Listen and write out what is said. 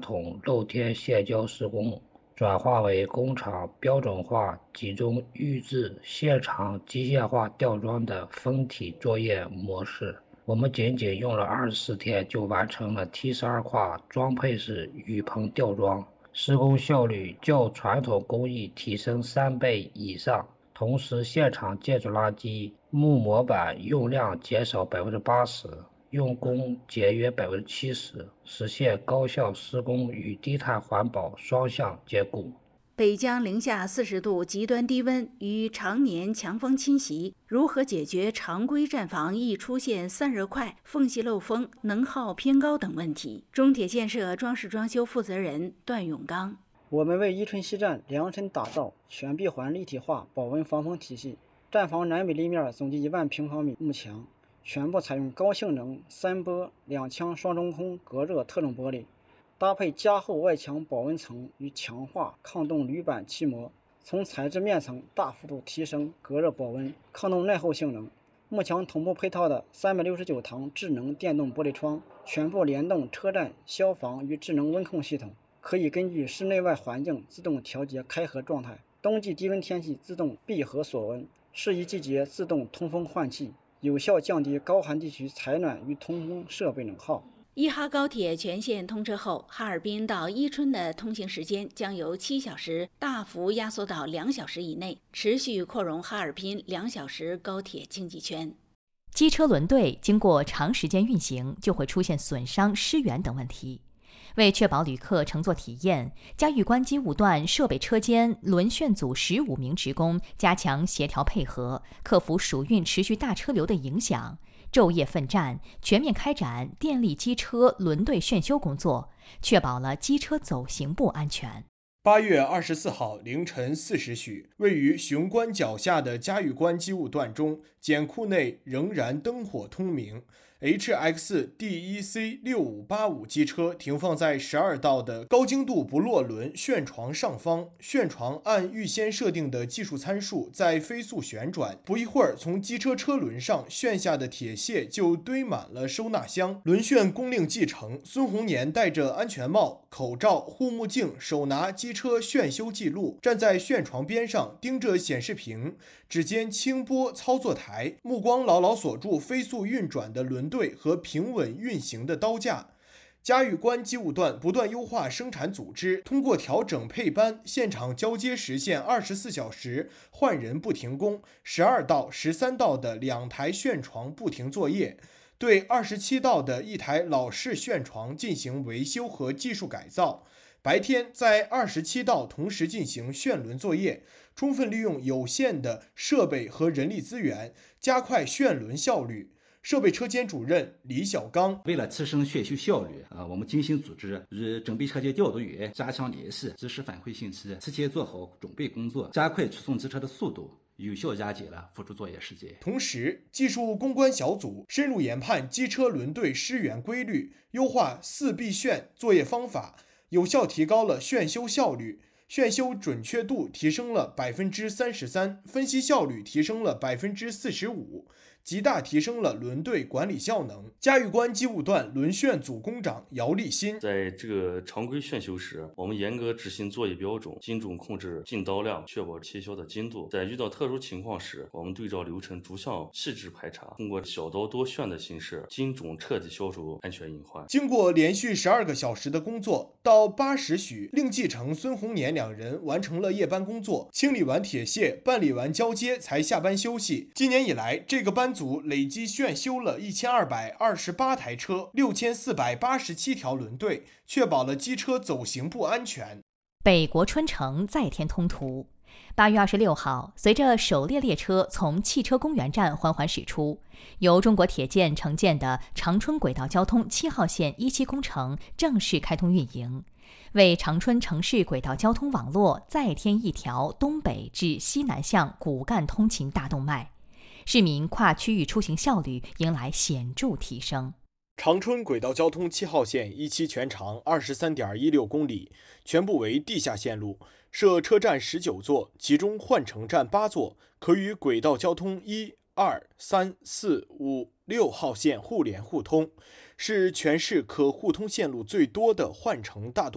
统露天线交施工，转化为工厂标准化、集中预制、现场机械化吊装的分体作业模式。我们仅仅用了24天就完成了 T12跨装配式雨棚吊装，施工效率较传统工艺提升3倍以上。同时，现场建筑垃圾木模板用量减少80%，用工节约70%，实现高效施工与低碳环保双向兼顾。 北疆零下40度极端低温与常年强风侵袭，如何解决常规站房易出现散热快、缝隙漏风、能耗偏高等问题？中铁建设装饰装修负责人段永刚： 我们为伊春西站量身打造全闭环立体化保温防风体系，站房南北立面总计1万平方米幕墙，全部采用高性能3波2腔双中空隔热特种玻璃，搭配加厚外墙保温层与强化抗冻铝板漆膜，从材质面层大幅度提升隔热保温、抗冻耐候性能。幕墙同步配套的369堂智能电动玻璃窗，全部联动车站、消防与智能温控系统，可以根据室内外环境自动调节开合状态，冬季低温天气自动闭合锁温，适宜季节自动通风换气，有效降低高寒地区采暖与通风设备能耗。 1哈高铁全线通车后，哈尔滨到伊春的通行时间将由7小时大幅压缩到2小时以内，持续扩容哈尔滨2小时高铁经济圈。 机车轮队经过长时间运行，就会出现损伤、失缘等问题。为确保旅客乘坐体验，嘉峪关机务段设备车间轮旋组15名职工加强协调配合，克服暑运持续大车流的影响，昼夜奋战，全面开展电力机车轮队旋修工作，确保了机车走行不安全。 8月24号凌晨4时许，位于雄关脚下的嘉峪关机务段中，检库内仍然灯火通明。HXDEC6585 机车停放在12道的高精度不落轮旋床上方，旋床按预先设定的技术参数在飞速旋转，不一会儿，从机车车轮上旋下的铁屑就堆满了收纳箱。轮旋工令继承，孙红年戴着安全帽、口罩、护目镜，手拿机车旋修记录，站在旋床边上盯着显示屏，指尖轻拨操作台，目光牢牢锁住飞速运转的轮队和平稳运行的刀架。嘉峪关机务段不断优化生产组织，通过调整配班、现场交接实现24小时换人不停工，12道、13道的2台旋床不停作业，对27道的1台老式旋床进行维修和技术改造。白天在27道同时进行旋轮作业，充分利用有限的设备和人力资源，加快旋轮效率。设备车间主任李小刚： 为了提升旋修效率，我们精心组织与准备车间调度员加强联系，及时反馈信息，提前做好准备工作，加快出送机车的速度，有效压减了辅助作业时间。 同时，技术攻关小组深入研判机车轮队失缘规律，优化4闭旋作业方法，有效提高了旋修效率，旋修准确度提升了33%，分析效率提升了45%，极大提升了轮队管理效能。嘉峪关机务段轮旋组工长姚立新： 在这个常规旋修时，我们严格执行作业标准，精准控制进刀量，确保切削的精度。在遇到特殊情况时，我们对照流程逐项细致排查，通过小刀多旋的形式，精准彻底消除安全隐患。 经过连续12个小时的工作，到8时许，令继承、孙红年2人完成了夜班工作，清理完铁屑，办理完交接，才下班休息。今年以来，这个班组累计旋修了1228台车，6487条轮队，确保了机车走行不安全。 北国春城再添通途。8月26号，随着首列列车从汽车公园站缓缓驶出，由中国铁建承建的长春轨道交通7号线1期工程正式开通运营，为长春城市轨道交通网络再添一条东北至西南向骨干通勤大动脉，市民跨区域出行效率迎来显著提升。 长春轨道交通7号线1期全长23.16公里，全部为地下线路，设车站19座，其中换乘站8座，可与轨道交通1、2、3、4、5、6号线互联互通，是全市可互通线路最多的换乘大动脉。